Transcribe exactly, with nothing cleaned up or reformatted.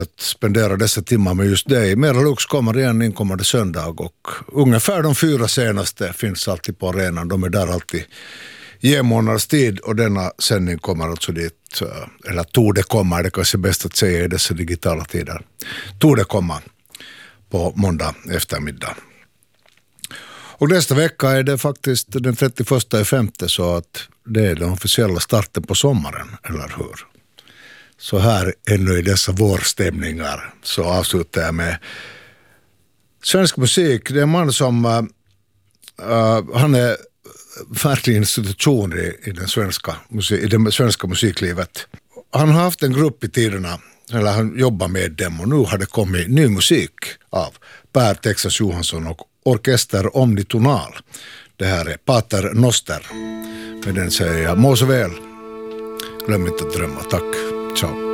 att spendera dessa timmar med just dig. Mera Lux kommer igen inkommande söndag och ungefär de fyra senaste finns alltid på arenan. De är där alltid i en månads tid och denna sändning kommer alltså dit, eller torde komma, det kanske är bäst att säga i dessa digitala tider. Torde komma på måndag eftermiddag. Och nästa vecka är det faktiskt den trettioförsta femte så att det är den officiella starten på sommaren, eller hur? Så här ännu i dessa vårstämningar så avslutar jag med svensk musik. Det är en man som uh, uh, han är verkligen institution i, i, den svenska musik, i det svenska musiklivet. Han har haft en grupp i tiderna, eller han jobbar med dem och nu har det kommit ny musik av Per Texas Johansson och Orkester Omnitonal. Det här är Pater Noster. Med den säger jag må så väl. Glöm inte att drömma. Tack. Ciao.